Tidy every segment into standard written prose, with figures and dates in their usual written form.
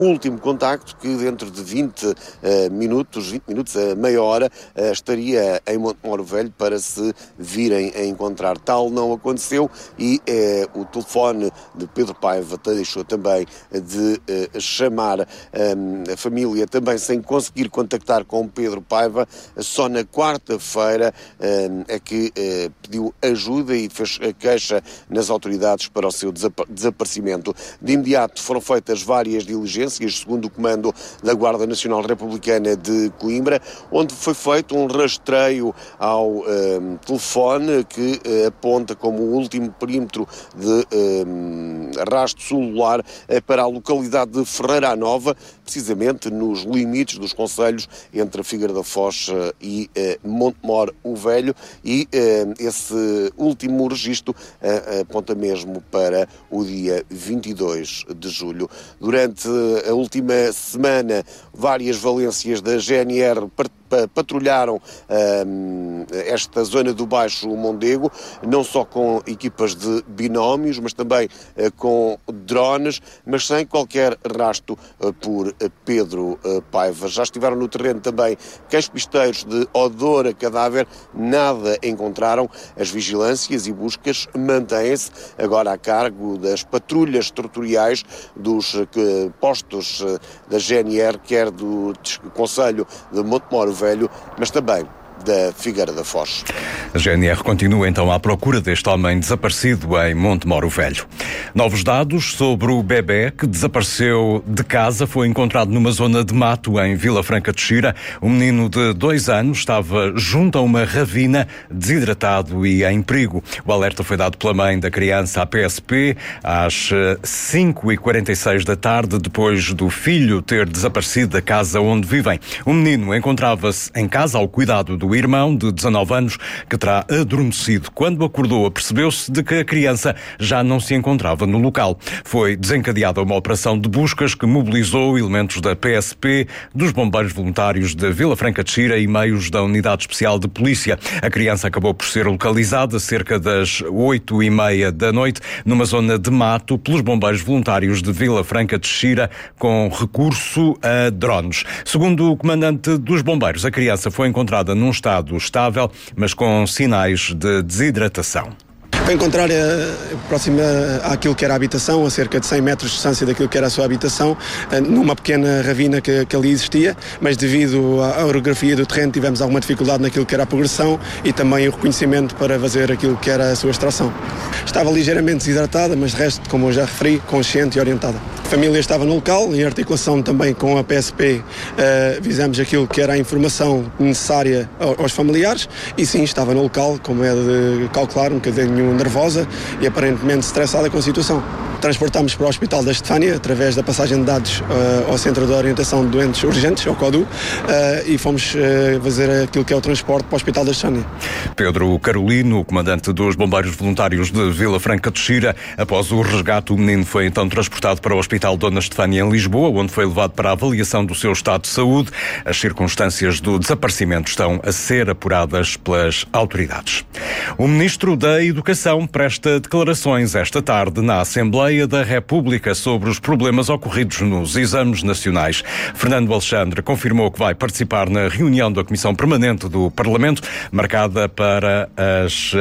último contacto, que dentro de 20 minutos a meia hora, estaria em Montemor Velho para se virem a encontrar. Tal não aconteceu e o telefone de Pedro Paiva deixou também de chamar a família, também sem conseguir contactar com Pedro Paiva. Só na quarta-feira é que pediu ajuda e fez a queixa nas autoridades para o seu desaparecimento. De imediato foram feitas várias diligências, segundo o comando da Guarda Nacional Republicana de Coimbra, onde foi feito um rastreio ao telefone que aponta como o último perímetro de rastro celular para a localidade de Ferreira à Nova, precisamente nos limites dos concelhos entre a Figueira da Foz e Montemor o Velho, e esse último registro aponta mesmo para o dia 22 de julho. Durante a última semana, várias valências da GNR patrulharam esta zona do Baixo Mondego, não só com equipas de binómios, mas também com drones, mas sem qualquer rastro por Pedro Paiva. Já estiveram no terreno também cães pisteiros de odor a cadáver, nada encontraram. As vigilâncias e buscas mantêm-se agora a cargo das patrulhas territoriais dos postos da GNR, quer do Concelho de Montemor Velho, mas também da Figueira da Foz. A GNR continua então à procura deste homem desaparecido em Montemor o Velho. Novos dados sobre o bebé que desapareceu de casa. Foi encontrado numa zona de mato em Vila Franca de Xira. O menino de 2 anos estava junto a uma ravina, desidratado e em perigo. O alerta foi dado pela mãe da criança à PSP às 5h46 da tarde, depois do filho ter desaparecido da casa onde vivem. O menino encontrava-se em casa ao cuidado do irmão de 19 anos, que terá adormecido. Quando acordou, apercebeu-se de que a criança já não se encontrava no local. Foi desencadeada uma operação de buscas que mobilizou elementos da PSP, dos bombeiros voluntários de Vila Franca de Xira e meios da Unidade Especial de Polícia. A criança acabou por ser localizada cerca das 8h30 da noite, numa zona de mato, pelos bombeiros voluntários de Vila Franca de Xira, com recurso a drones. Segundo o comandante dos bombeiros, a criança foi encontrada num estado estável, mas com sinais de desidratação. Foi encontrar próxima àquilo que era a habitação, a cerca de 100 metros de distância daquilo que era a sua habitação, numa pequena ravina que ali existia, mas devido à orografia do terreno tivemos alguma dificuldade naquilo que era a progressão e também o reconhecimento para fazer aquilo que era a sua extração. Estava ligeiramente desidratada, mas de resto, como eu já referi, consciente e orientada. A família estava no local, em articulação também com a PSP, visamos aquilo que era a informação necessária aos familiares e sim, estava no local, como é de calcular, um bocadinho nervosa e aparentemente estressada com a situação. Transportámos para o Hospital da Estefânia, através da passagem de dados ao Centro de Orientação de Doentes Urgentes, ao CODU, e fomos fazer aquilo que é o transporte para o Hospital da Estefânia. Pedro Carolino, comandante dos Bombeiros Voluntários de Vila Franca de Xira, após o resgate, o menino foi então transportado para o Hospital Dona Estefânia, em Lisboa, onde foi levado para a avaliação do seu estado de saúde. As circunstâncias do desaparecimento estão a ser apuradas pelas autoridades. O Ministro da Educação presta declarações esta tarde na Assembleia da República sobre os problemas ocorridos nos exames nacionais. Fernando Alexandre confirmou que vai participar na reunião da Comissão Permanente do Parlamento, marcada para as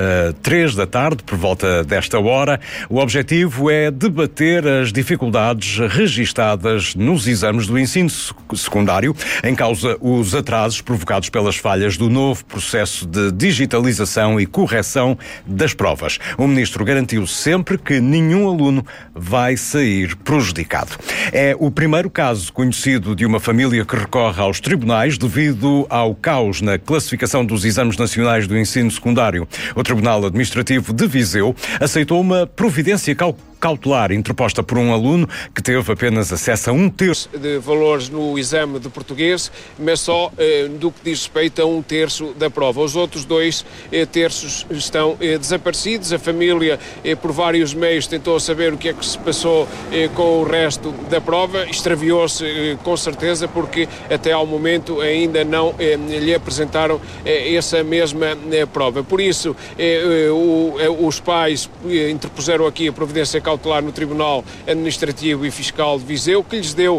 3 da tarde, por volta desta hora. O objetivo é debater as dificuldades registadas nos exames do ensino secundário, em causa os atrasos provocados pelas falhas do novo processo de digitalização e correção das provas. O Ministro garantiu sempre que nenhum aluno vai sair prejudicado. É o primeiro caso conhecido de uma família que recorre aos tribunais devido ao caos na classificação dos exames nacionais do ensino secundário. O Tribunal Administrativo de Viseu aceitou uma providência cautelar interposta por um aluno que teve apenas acesso a 1/3 de valores no exame de português, mas só do que diz respeito a 1/3 da prova. Os outros 2/3 estão desaparecidos. A família, por vários meios, tentou saber o que é que se passou com o resto da prova. Extraviou-se com certeza, porque até ao momento ainda não lhe apresentaram essa mesma prova. Por isso, os pais interpuseram aqui a providência cautelar cautelar no Tribunal Administrativo e Fiscal de Viseu, que lhes deu